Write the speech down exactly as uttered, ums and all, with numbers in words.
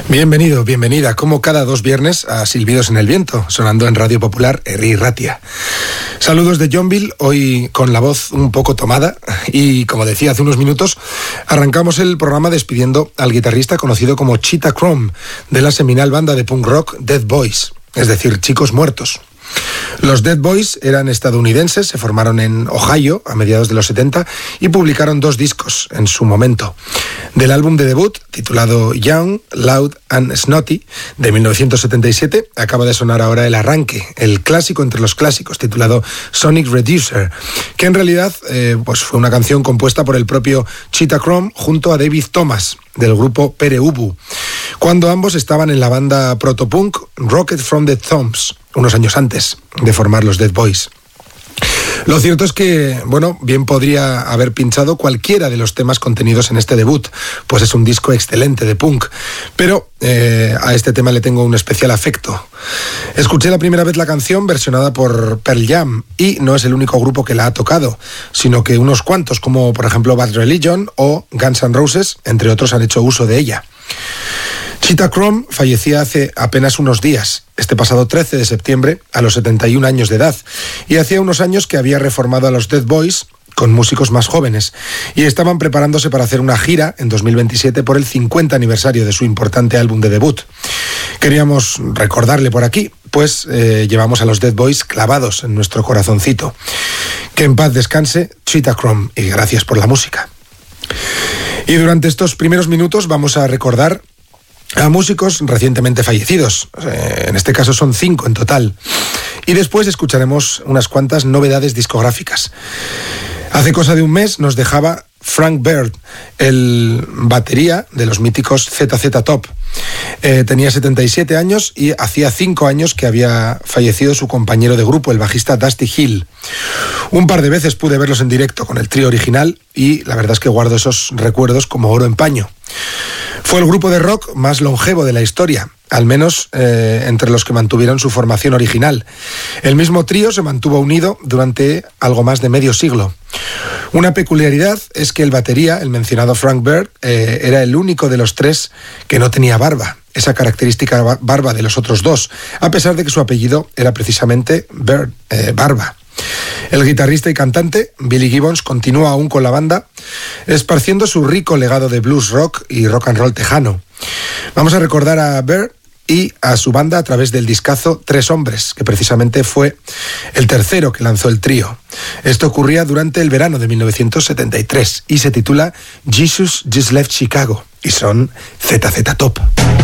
Bienvenido, bienvenida, como cada dos viernes, a Silbidos en el Viento, sonando en Radio Popular Herri Ratia. Saludos de Johnville, hoy con la voz un poco tomada, y como decía hace unos minutos, arrancamos el programa despidiendo al guitarrista conocido como Cheetah Chrome, de la seminal banda de punk rock Dead Boys, es decir, Chicos Muertos. Los Dead Boys eran estadounidenses, se formaron en Ohio a mediados de los setenta y publicaron dos discos en su momento. Del álbum de debut, titulado Young, Loud and Snotty, de mil novecientos setenta y siete, acaba de sonar ahora el arranque, el clásico entre los clásicos, titulado Sonic Reducer, que en realidad eh, pues fue una canción compuesta por el propio Cheetah Chrome junto a David Thomas, del grupo Pere Ubu, cuando ambos estaban en la banda protopunk Rocket from the Tombs, unos años antes de formar los Dead Boys. Lo cierto es que, bueno, bien podría haber pinchado cualquiera de los temas contenidos en este debut, pues es un disco excelente de punk, pero eh, a este tema le tengo un especial afecto. Escuché la primera vez la canción versionada por Pearl Jam, y no es el único grupo que la ha tocado, sino que unos cuantos, como por ejemplo Bad Religion o Guns N' Roses, entre otros, han hecho uso de ella. Cheetah Chrome fallecía hace apenas unos días, este pasado trece de septiembre, a los setenta y un años de edad, y hacía unos años que había reformado a los Dead Boys con músicos más jóvenes, y estaban preparándose para hacer una gira en dos mil veintisiete por el cincuenta aniversario de su importante álbum de debut. Queríamos recordarle por aquí, pues eh, llevamos a los Dead Boys clavados en nuestro corazoncito. Que en paz descanse Cheetah Chrome, y gracias por la música. Y durante estos primeros minutos vamos a recordar a músicos recientemente fallecidos, en este caso son cinco en total, y después escucharemos unas cuantas novedades discográficas. Hace cosa de un mes nos dejaba Frank Beard, el batería de los míticos Z Z Top. Eh, tenía setenta y siete años y hacía cinco años que había fallecido su compañero de grupo, el bajista Dusty Hill. Un par de veces pude verlos en directo con el trío original y la verdad es que guardo esos recuerdos como oro en paño. Fue el grupo de rock más longevo de la historia, al menos eh, entre los que mantuvieron su formación original. El mismo trío se mantuvo unido durante algo más de medio siglo. Una peculiaridad es que el batería, el mencionado Frank Beard, eh, era el único de los tres que no tenía barba, esa característica barba de los otros dos, a pesar de que su apellido era precisamente Beard, eh, Barba. El guitarrista y cantante, Billy Gibbons, continúa aún con la banda, esparciendo su rico legado de blues rock y rock and roll tejano. Vamos a recordar a Beard y a su banda a través del discazo Tres Hombres, que precisamente fue el tercero que lanzó el trío. Esto ocurría durante el verano de mil novecientos setenta y tres y se titula Jesus Just Left Chicago, y son Z Z Top.